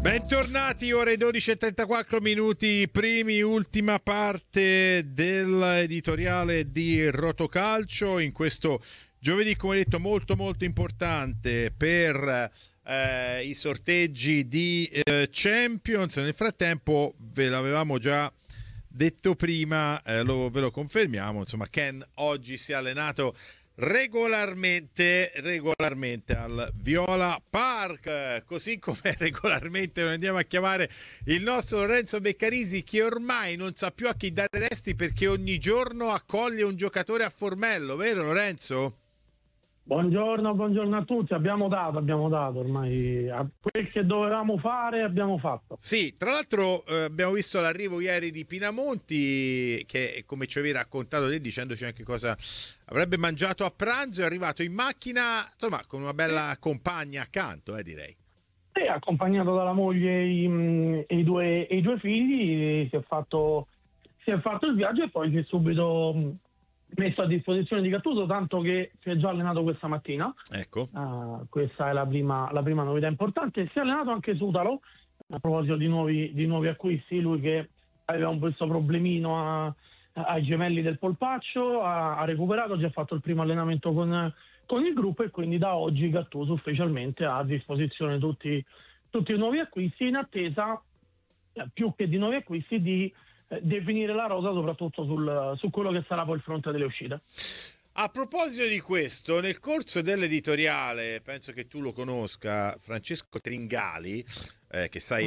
Bentornati, ore 12:34 minuti, ultima parte dell'editoriale di Rotocalcio in questo giovedì, come detto, molto molto importante per i sorteggi di Champions. Nel frattempo ve l'avevamo già detto prima, ve lo confermiamo, insomma Ken oggi si è allenato regolarmente al Viola Park, così come regolarmente lo andiamo a chiamare il nostro Lorenzo Beccarisi, che ormai non sa più a chi dare resti perché ogni giorno accoglie un giocatore a Formello, vero Lorenzo? Buongiorno a tutti, abbiamo dato ormai quel che dovevamo fare, abbiamo fatto. Sì, tra l'altro abbiamo visto l'arrivo ieri di Pinamonti, che come ci avevi raccontato te, dicendoci anche cosa avrebbe mangiato a pranzo, è arrivato in macchina, insomma, con una bella compagna accanto, direi. Sì, accompagnato dalla moglie e i due figli, si è fatto il viaggio e poi si è subito messo a disposizione di Gattuso, tanto che si è già allenato questa mattina. Ecco. Questa è la prima novità importante. Si è allenato anche Sutalo, a proposito di nuovi acquisti, lui che aveva questo problemino ai gemelli del polpaccio, ha recuperato, ha già fatto il primo allenamento con il gruppo e quindi da oggi Gattuso ufficialmente ha a disposizione tutti i nuovi acquisti, in attesa, più che di nuovi acquisti, di definire la rosa, soprattutto su quello che sarà poi il fronte delle uscite. A proposito di questo, nel corso dell'editoriale, penso che tu lo conosca, Francesco Tringali, che sai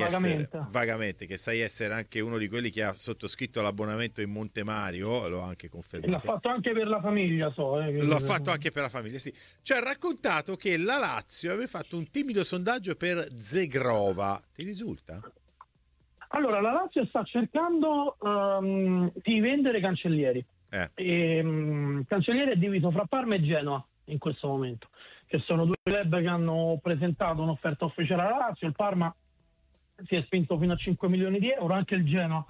essere anche uno di quelli che ha sottoscritto l'abbonamento in Monte Mario, l'ho anche confermato. L'ha fatto anche per la famiglia, L'ho fatto anche per la famiglia, sì. Ci ha raccontato che la Lazio aveva fatto un timido sondaggio per Zegrova. Ti risulta? Allora, la Lazio sta cercando di vendere Cancellieri. Cancellieri è diviso fra Parma e Genoa in questo momento, che sono due club che hanno presentato un'offerta ufficiale alla Lazio. Il Parma si è spinto fino a 5 milioni di euro, anche il Genoa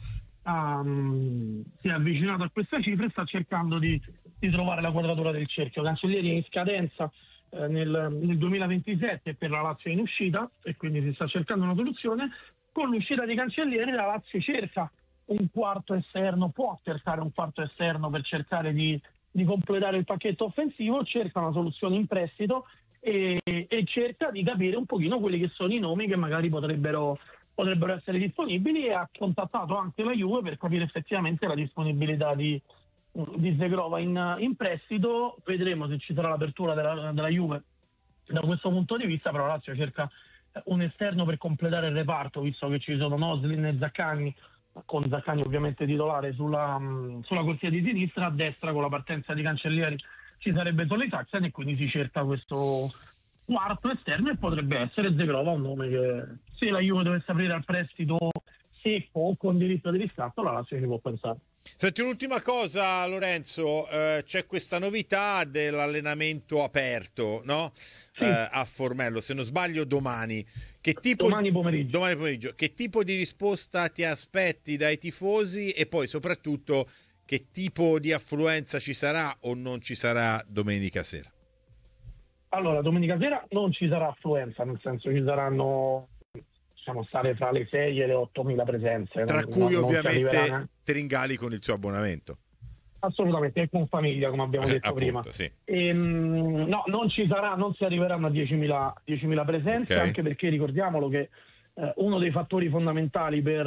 si è avvicinato a questa cifra e sta cercando di trovare la quadratura del cerchio. Cancellieri è in scadenza nel 2027 per la Lazio è in uscita e quindi si sta cercando una soluzione. Con l'uscita di Cancellieri la Lazio cerca un quarto esterno, può cercare un quarto esterno per cercare di completare il pacchetto offensivo, cerca una soluzione in prestito e cerca di capire un pochino quelli che sono i nomi che magari potrebbero essere disponibili, e ha contattato anche la Juve per capire effettivamente la disponibilità di Zegrova in prestito. Vedremo se ci sarà l'apertura della Juve da questo punto di vista, però la Lazio cerca un esterno per completare il reparto, visto che ci sono Noslin e Zaccagni, con Zaccagni ovviamente titolare sulla corsia di sinistra. A destra, con la partenza di Cancellieri, ci sarebbe Tolly Saxon e quindi si cerca questo quarto esterno e potrebbe essere Zegrova, un nome che, se la Juve dovesse aprire al prestito secco o con diritto di riscatto, la Lazio ci può pensare. Senti, un'ultima cosa Lorenzo, c'è questa novità dell'allenamento aperto, no? Sì. A Formello, se non sbaglio domani. Domani pomeriggio. Che tipo di risposta ti aspetti dai tifosi e poi soprattutto che tipo di affluenza ci sarà o non ci sarà domenica sera? Allora, domenica sera non ci sarà affluenza, nel senso ci saranno, stare fra le 6 e le 8.000 presenze. Tra cui ovviamente Tringali con il suo abbonamento. Assolutamente, è con famiglia, come abbiamo detto appunto, prima. Sì. No, non si arriveranno a 10.000 presenze, okay. Anche perché ricordiamolo che uno dei fattori fondamentali per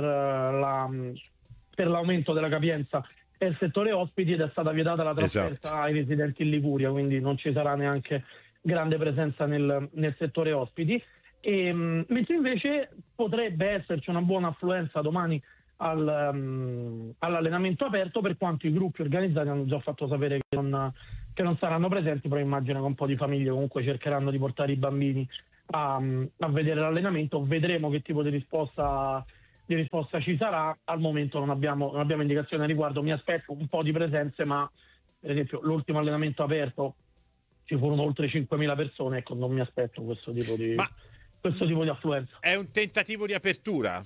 l'aumento della capienza è il settore ospiti, ed è stata vietata la trasferta ai residenti in Liguria, quindi non ci sarà neanche grande presenza nel settore ospiti. Mentre invece potrebbe esserci una buona affluenza domani all'allenamento aperto, per quanto i gruppi organizzati hanno già fatto sapere che non saranno presenti, però immagino che un po' di famiglie comunque cercheranno di portare i bambini a vedere l'allenamento. Vedremo che tipo di risposta ci sarà. Al momento non abbiamo indicazioni a riguardo. Mi aspetto un po' di presenze, ma per esempio l'ultimo allenamento aperto ci furono oltre 5.000 persone, ecco, non mi aspetto questo tipo di affluenza. È un tentativo di apertura?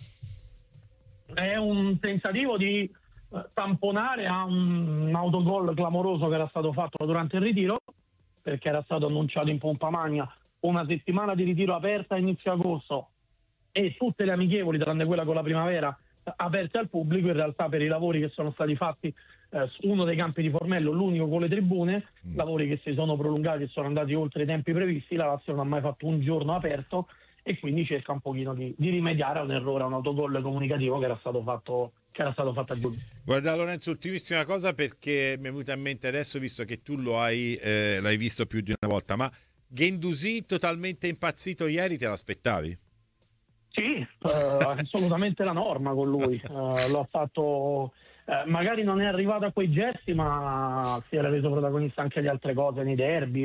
È un tentativo di tamponare a un autogol clamoroso che era stato fatto durante il ritiro, perché era stato annunciato in pompa magna una settimana di ritiro aperta a inizio agosto e tutte le amichevoli, tranne quella con la Primavera, aperte al pubblico, in realtà per i lavori che sono stati fatti su uno dei campi di Formello, l'unico con le tribune, lavori che si sono prolungati e sono andati oltre i tempi previsti, la Lazio non ha mai fatto un giorno aperto e quindi cerca un pochino di rimediare a un errore, a un autogol comunicativo che era stato fatto a giugno. Guarda Lorenzo, ultimissima cosa, perché mi è venuta in mente adesso, visto che tu l'hai visto più di una volta, ma Guendouzi totalmente impazzito ieri, te l'aspettavi? Sì, assolutamente la norma con lui. Lo ha fatto, magari non è arrivato a quei gesti, ma si era reso protagonista anche di altre cose nei derby.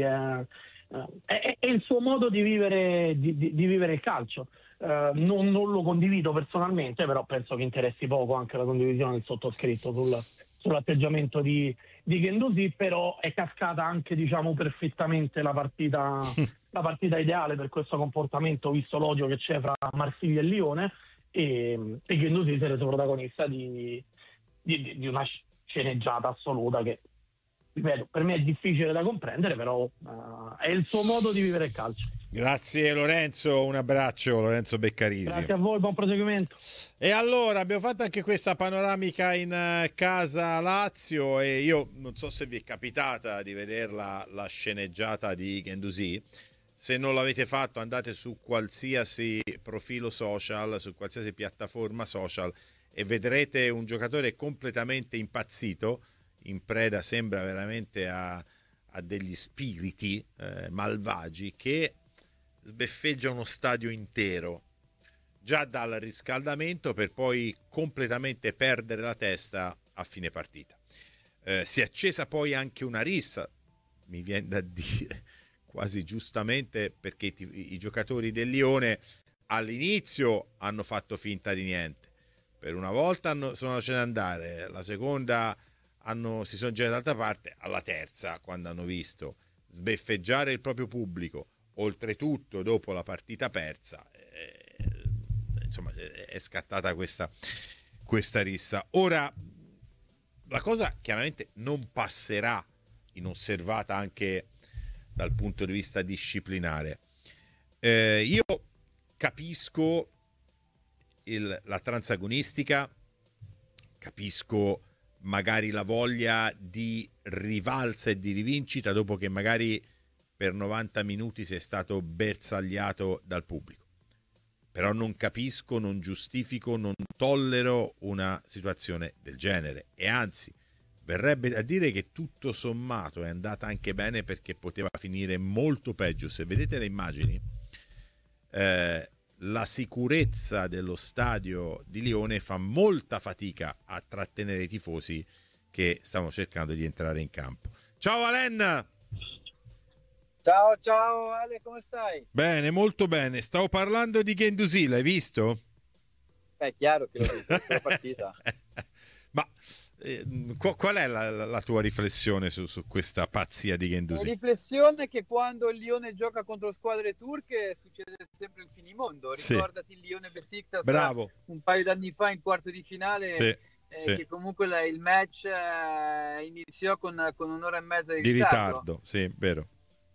È il suo modo di vivere, di vivere il calcio. Non lo condivido personalmente, però penso che interessi poco anche la condivisione del sottoscritto sull'atteggiamento di Guendouzi, però è cascata anche, diciamo, perfettamente la partita ideale per questo comportamento, visto l'odio che c'è fra Marsiglia e Lione, e Guendouzi si è reso protagonista di una sceneggiata assoluta che, ripeto, per me è difficile da comprendere, però è il suo modo di vivere il calcio. Grazie Lorenzo, un abbraccio Lorenzo Beccarisi. Grazie a voi, buon proseguimento. E allora abbiamo fatto anche questa panoramica in casa Lazio, e io non so se vi è capitata di vederla la sceneggiata di Guendouzi. Se non l'avete fatto, andate su qualsiasi profilo social, su qualsiasi piattaforma social, e vedrete un giocatore completamente impazzito, in preda sembra veramente a degli spiriti malvagi, che sbeffeggia uno stadio intero già dal riscaldamento, per poi completamente perdere la testa a fine partita. Si è accesa poi anche una rissa, mi viene da dire quasi giustamente, perché i giocatori del Lione all'inizio hanno fatto finta di niente, per una volta sono lasciati andare, la seconda si sono girati dall'altra parte, alla terza, quando hanno visto sbeffeggiare il proprio pubblico, oltretutto dopo la partita persa, insomma è scattata questa rissa. Ora, la cosa chiaramente non passerà inosservata anche dal punto di vista disciplinare. Io capisco la transagonistica, capisco magari la voglia di rivalsa e di rivincita dopo che magari per 90 minuti si è stato bersagliato dal pubblico, però non capisco, non giustifico, non tollero una situazione del genere, e anzi verrebbe da dire che tutto sommato è andata anche bene, perché poteva finire molto peggio. Se vedete le immagini, la sicurezza dello stadio di Lione fa molta fatica a trattenere i tifosi che stavano cercando di entrare in campo. Ciao Alen! Ciao Ale, come stai? Bene, molto bene. Stavo parlando di Guendouzi, l'hai visto? È chiaro che l'ho visto, la partita. Ma qual è la tua riflessione su questa pazzia di Guendouzi? La riflessione è che quando il Lione gioca contro squadre turche succede sempre il finimondo. Ricordati il Lione Besiktas, bravo, un paio d'anni fa in quarto di finale, sì. Che comunque il match iniziò con un'ora e mezza di ritardo. Sì, vero.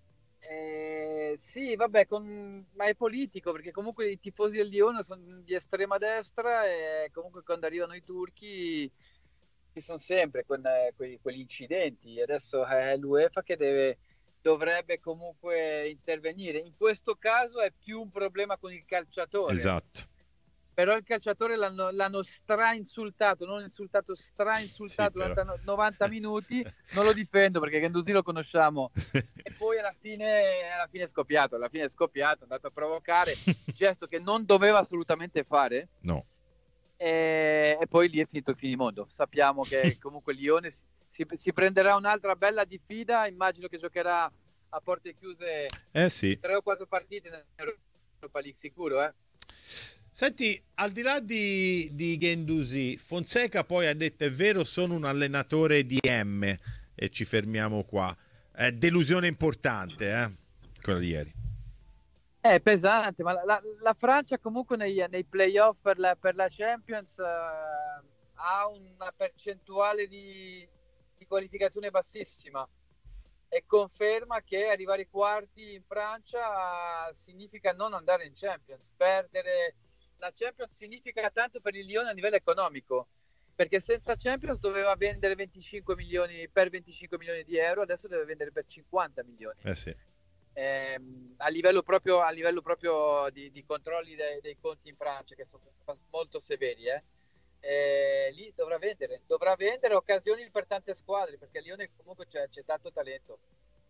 Sì, vabbè, ma è politico, perché comunque i tifosi del Lione sono di estrema destra, e comunque quando arrivano i turchi ci sono sempre quegli incidenti. Adesso è l'UEFA che dovrebbe comunque intervenire. In questo caso è più un problema con il calciatore. Esatto. Però il calciatore l'hanno stra-insultato, non insultato, stra-insultato, sì, 90 minuti. Non lo difendo perché Guendouzi lo conosciamo. E poi alla fine è scoppiato, è andato a provocare, gesto che non doveva assolutamente fare. No. E poi lì è finito il finimondo. Sappiamo che comunque Lione si prenderà un'altra bella diffida, immagino che giocherà a porte chiuse 3 o 4 partite in Europa League sicuro, Senti, al di là di Guendouzi, Fonseca poi ha detto: è vero, sono un allenatore di M, e ci fermiamo qua. Delusione importante, quella di ieri. È pesante, ma la Francia comunque nei playoff per la Champions ha una percentuale di qualificazione bassissima, e conferma che arrivare ai quarti in Francia significa non andare in Champions, perdere la Champions significa tanto per il Lione a livello economico, perché senza Champions doveva vendere 25 milioni per 25 milioni di euro, adesso deve vendere per 50 milioni. Sì. A livello proprio di controlli dei conti in Francia, che sono molto severi, lì dovrà vendere occasioni per tante squadre, perché a Lione comunque c'è tanto talento.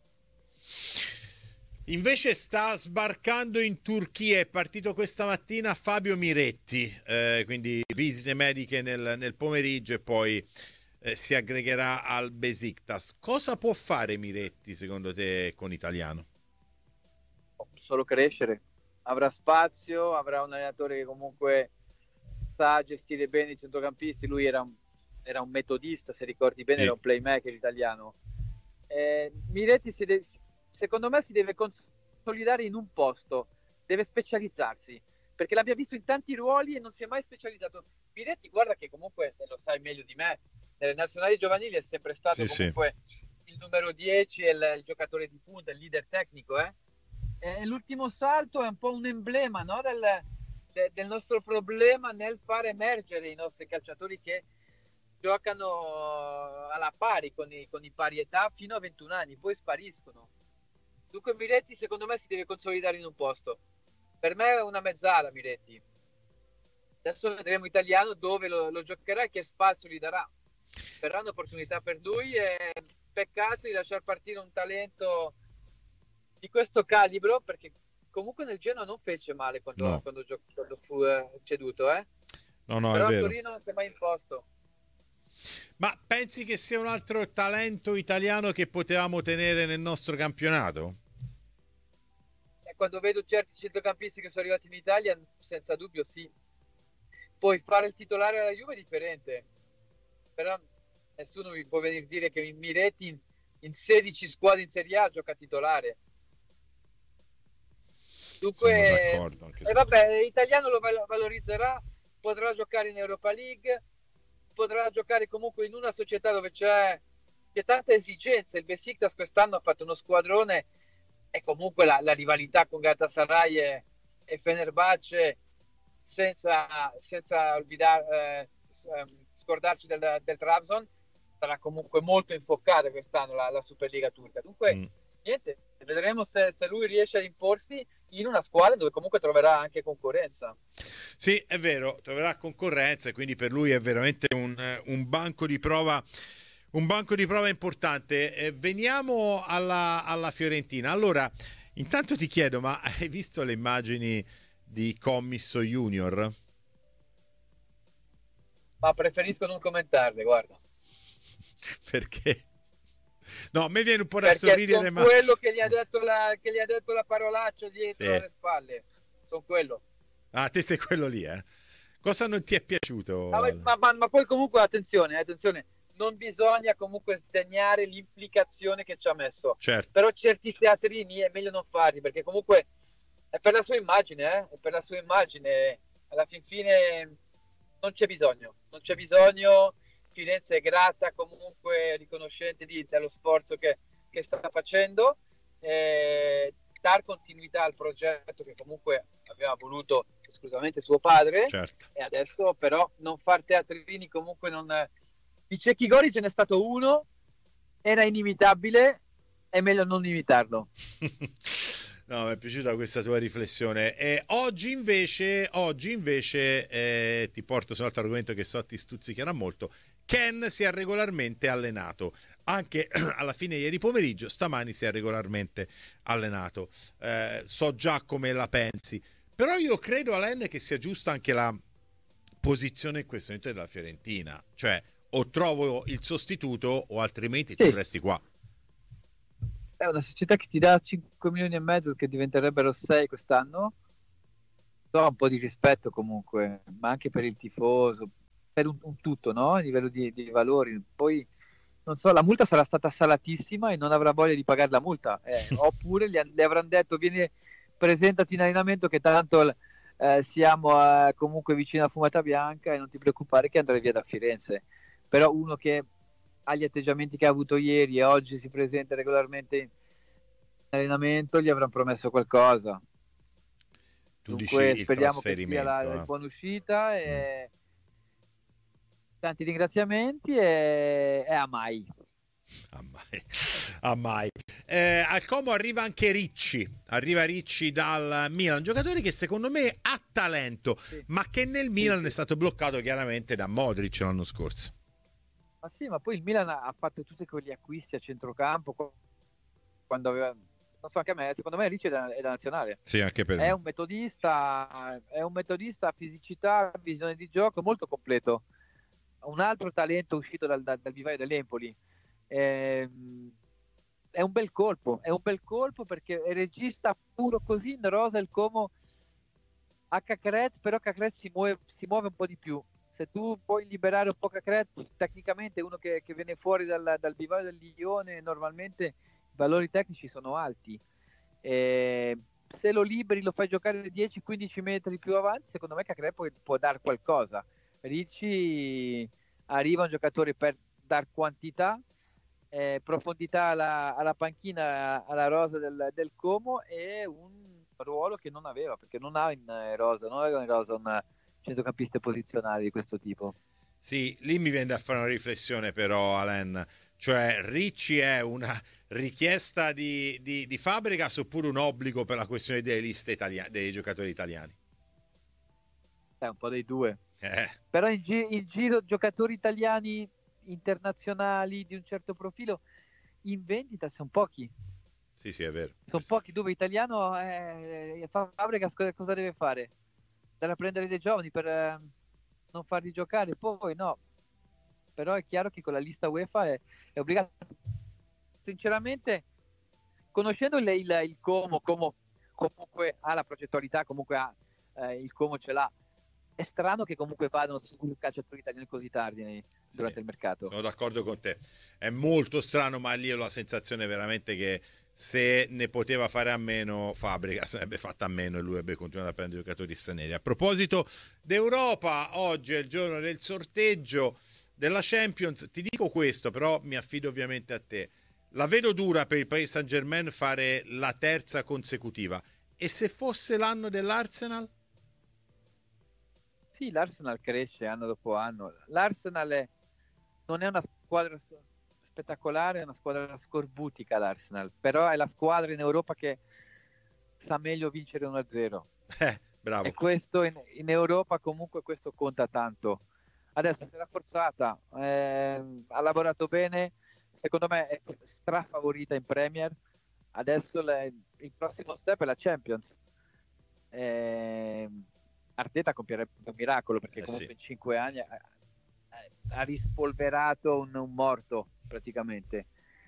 Invece sta sbarcando in Turchia, è partito questa mattina Fabio Miretti, quindi visite mediche nel pomeriggio e poi si aggregherà al Besiktas. Cosa può fare Miretti secondo te con Italiano? Solo crescere, avrà spazio, avrà un allenatore che comunque sa gestire bene i centrocampisti. Lui era un metodista, se ricordi bene, sì. Era un playmaker italiano. Miretti secondo me si deve consolidare in un posto, deve specializzarsi, perché l'abbiamo visto in tanti ruoli e non si è mai specializzato. Miretti, guarda che comunque, lo sai meglio di me, nelle nazionali giovanili è sempre stato comunque il numero 10 e il giocatore di punta, il leader tecnico, E l'ultimo salto è un po' un emblema, no? del nostro problema nel far emergere i nostri calciatori che giocano alla pari con i pari età fino a 21 anni, poi spariscono. Dunque Miretti secondo me si deve consolidare in un posto. Per me è una mezzala Miretti. Adesso vedremo Italiano dove lo giocherà e che spazio gli darà. Verrà un'opportunità per lui e peccato di lasciar partire un talento di questo calibro, perché comunque nel Genoa non fece male quando fu ceduto, No, però è vero. a Torino non si è mai imposto. Ma pensi che sia un altro talento italiano che potevamo tenere nel nostro campionato? E quando vedo certi centrocampisti che sono arrivati in Italia, senza dubbio sì. Poi fare il titolare alla Juve è differente, però nessuno mi può venire a dire che Miretti in 16 squadre in Serie A gioca titolare. Dunque, vabbè, l'italiano lo valorizzerà, potrà giocare in Europa League, potrà giocare comunque in una società dove c'è tanta esigenza. Il Besiktas quest'anno ha fatto uno squadrone e comunque la rivalità con Galatasaray e Fenerbahce, senza scordarci del Trabzon, sarà comunque molto infoccata quest'anno la Superliga turca. Dunque, niente, vedremo se lui riesce ad imporsi in una squadra dove comunque troverà anche concorrenza. Sì, è vero, troverà concorrenza e quindi per lui è veramente un banco di prova importante. Veniamo alla Fiorentina. Allora, intanto ti chiedo, ma hai visto le immagini di Commisso Junior? Ma preferisco non commentarle, guarda. Perché? No, a me viene un po' da sorridere, ma quello che gli ha detto la parolaccia dietro alle spalle. Sono quello. Ah, te sei quello lì, Cosa non ti è piaciuto? Ma poi comunque attenzione, non bisogna comunque sdegnare l'implicazione che ci ha messo. Certo. Però certi teatrini è meglio non farli, perché comunque è per la sua immagine, è per la sua immagine. Alla fin fine non c'è bisogno. Firenze è grata, comunque riconoscente dello sforzo che sta facendo, dar continuità al progetto che comunque aveva voluto esclusivamente suo padre, certo. E adesso però non far teatrini, comunque non... Di Cecchi Gori ce n'è stato uno, era inimitabile, è meglio non imitarlo. No, mi è piaciuta questa tua riflessione. Oggi invece ti porto su un altro argomento che so ti stuzzicherà molto. Ken si è regolarmente allenato, anche alla fine ieri pomeriggio, stamani si è regolarmente allenato. So già come la pensi, però io credo, Alain, che sia giusta anche la posizione in questo momento della Fiorentina, cioè o trovo il sostituto o altrimenti tu resti qua. È una società che ti dà 5 milioni e mezzo, che diventerebbero 6 quest'anno. Do un po' di rispetto comunque, ma anche per il tifoso, per un tutto, no? A livello di valori. Poi, non so, la multa sarà stata salatissima e non avrà voglia di pagare la multa. Oppure le avranno detto, presentati in allenamento che tanto siamo comunque vicino a Fumata Bianca e non ti preoccupare che andrai via da Firenze. Però uno che ha gli atteggiamenti che ha avuto ieri e oggi si presenta regolarmente in allenamento, gli avranno promesso qualcosa. Tu Dunque dici il speriamo che sia trasferimento. la buona uscita e tanti ringraziamenti e a mai. Ah, mai. Ah, mai. Al Como arriva anche Ricci dal Milan, un giocatore che secondo me ha talento, Sì. ma che nel Milan è stato bloccato chiaramente da Modric l'anno scorso. Ma sì, ma poi il Milan ha fatto tutti quegli acquisti a centrocampo quando aveva, non so, anche a me, secondo me Ricci è da nazionale. Sì, anche per È me. un metodista, fisicità, visione di gioco molto completo. Un altro talento uscito dal vivaio dell'Empoli. È un bel colpo perché è regista puro così in rosa il Como a Cacret, però Cacret si muove un po' di più. Se tu puoi liberare un po' Cacret, tecnicamente uno che viene fuori dal vivaio del Lione, normalmente i valori tecnici sono alti. Se lo liberi, lo fai giocare 10-15 metri più avanti, secondo me Cacret può dar qualcosa. Ricci arriva un giocatore per dar quantità, profondità alla panchina, alla rosa del Como, e un ruolo che non aveva, perché non aveva in rosa un centrocampista posizionale di questo tipo. Sì, lì mi viene da fare una riflessione però, Alain, cioè Ricci è una richiesta di Fabregas oppure un obbligo per la questione delle liste dei giocatori italiani? È un po' dei due. Eh. Però in giro giocatori italiani internazionali di un certo profilo in vendita sono pochi. Sì, è vero. Sono pochi, dove italiano Fabregas cosa deve fare? Dare a prendere dei giovani per non farli giocare, poi no. Però è chiaro che con la lista UEFA è obbligato. Sinceramente, conoscendo il Como comunque ha la progettualità, comunque il Como ce l'ha. È strano che comunque vadano sul calciatori italiani così tardi durante il mercato. Sono d'accordo con te. È molto strano, ma lì ho la sensazione veramente che se ne poteva fare a meno, Fabregas sarebbe fatta a meno e lui avrebbe continuato a prendere giocatori stranieri. A proposito d'Europa, oggi è il giorno del sorteggio della Champions. Ti dico questo, però mi affido ovviamente a te. La vedo dura per il Paris Saint-Germain fare la terza consecutiva. E se fosse l'anno dell'Arsenal? Sì, l'Arsenal cresce anno dopo anno. L'Arsenal non è una squadra spettacolare, è una squadra scorbutica l'Arsenal, però è la squadra in Europa che sa meglio vincere 1-0. Bravo. E questo in Europa comunque questo conta tanto. Adesso si è rafforzata, ha lavorato bene, secondo me è strafavorita in Premier. Adesso il prossimo step è la Champions. Arteta compierebbe un miracolo, perché comunque in 5 anni ha rispolverato un morto praticamente.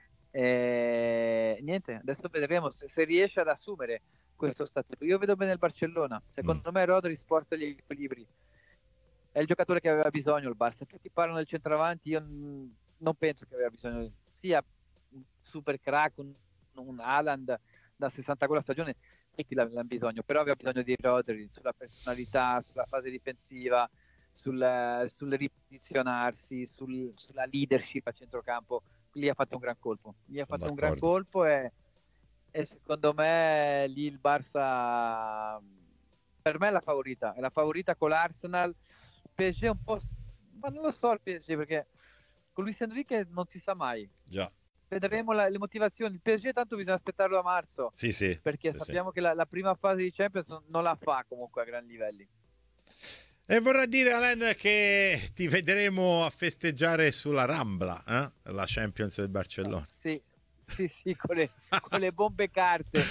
Niente, adesso vedremo se riesce ad assumere questo statuto. Io vedo bene il Barcellona, secondo me Rodri sporta gli equilibri, è il giocatore che aveva bisogno il Barça. Tutti parlano del centravanti, io non penso che aveva bisogno sia un super crack, un Haaland da 60 gol a stagione, tutti l'hanno bisogno, però aveva bisogno di Rodri sulla personalità, sulla fase difensiva, sul riposizionarsi, sulla leadership a centrocampo. Lì ha fatto un gran colpo, e secondo me lì il Barça, per me è la favorita con l'Arsenal. PSG un po', ma non lo so il PSG, perché con Luis Enrique non si sa mai. Già. Vedremo le motivazioni. Il PSG tanto bisogna aspettarlo a marzo, perché sappiamo che la prima fase di Champions non la fa comunque a gran livelli. E vorrà dire, Alain, che ti vedremo a festeggiare sulla Rambla, la Champions del Barcellona. Sì, con le bombe carte.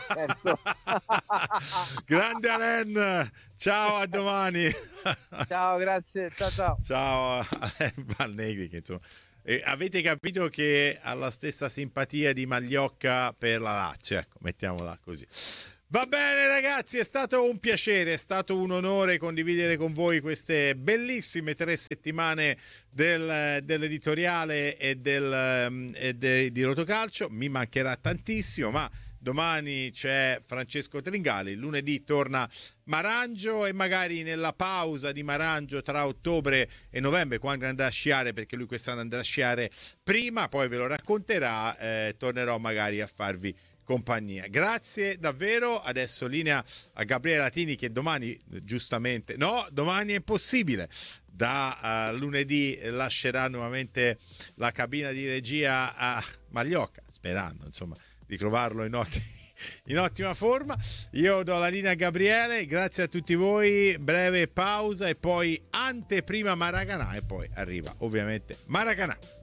Grande Alain, ciao, a domani. Ciao, grazie, ciao. Ciao Alain Valnegri, che insomma... avete capito che ha la stessa simpatia di Magliocca per la Lazio, ecco, mettiamola così. Va bene ragazzi, è stato un piacere, è stato un onore condividere con voi queste bellissime 3 settimane dell'editoriale e di Rotocalcio. Mi mancherà tantissimo, ma domani c'è Francesco Tringali, lunedì torna Marangio, e magari nella pausa di Marangio tra ottobre e novembre, quando andrà a sciare, perché lui quest'anno andrà a sciare prima, poi ve lo racconterà, tornerò magari a farvi compagnia. Grazie davvero. Adesso linea a Gabriele Latini, che domani giustamente domani è impossibile, da lunedì lascerà nuovamente la cabina di regia a Magliocca, sperando insomma di trovarlo in ottima forma. Io do la linea a Gabriele, grazie a tutti voi, breve pausa e poi anteprima Maracanã, e poi arriva ovviamente Maracanã.